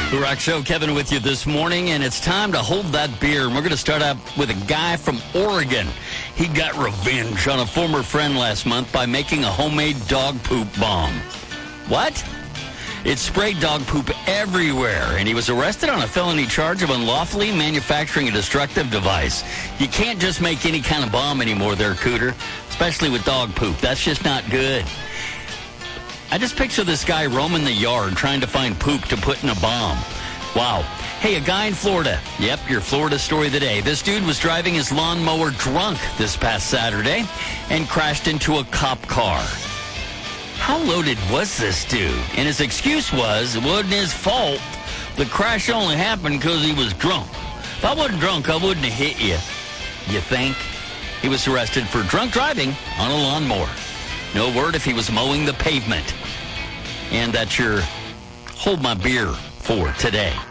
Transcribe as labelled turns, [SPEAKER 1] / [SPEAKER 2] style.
[SPEAKER 1] The Rock Show, Kevin with you this morning, and it's time to hold that beer. And we're going to start out with a guy from Oregon. He got revenge on a former friend last month by making a homemade dog poop bomb. What? It sprayed dog poop everywhere, and he was arrested on a felony charge of unlawfully manufacturing a destructive device. You can't just make any kind of bomb anymore there, Cooter, especially with dog poop. That's just not good. I just picture this guy roaming the yard trying to find poop to put in a bomb. Wow. Hey, a guy in Florida. Yep, your Florida story of the day. This dude was driving his lawnmower drunk this past Saturday and crashed into a cop car. How loaded was this dude? And his excuse was it wasn't his fault. The crash only happened because he was drunk. If I wasn't drunk, I wouldn't have hit you. You think? He was arrested for drunk driving on a lawnmower. No word if he was mowing the pavement. And that's your Hold My Beer for today.